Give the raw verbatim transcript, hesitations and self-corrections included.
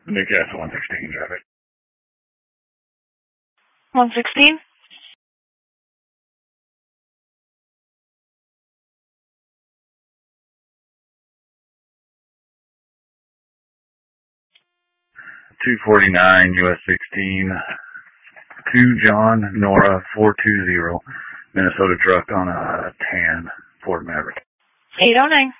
Nick S. one sixteen, traffic. one sixteen? two forty-nine U S sixteen, two John Nora four two zero, Minnesota truck on a tan Ford Maverick. eight oh nine.